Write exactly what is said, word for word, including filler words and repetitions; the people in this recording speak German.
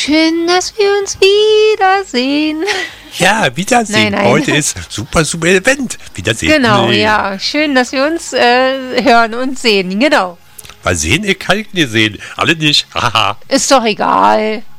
Schön, dass wir uns wiedersehen. Ja, Wiedersehen. Nein, nein. Heute ist super, super Event. Wiedersehen. Genau, Nee. ja. Schön, dass wir uns äh, hören und sehen. Genau. Mal sehen, ich kann nicht sehen. Alle nicht. Haha. Ist doch egal.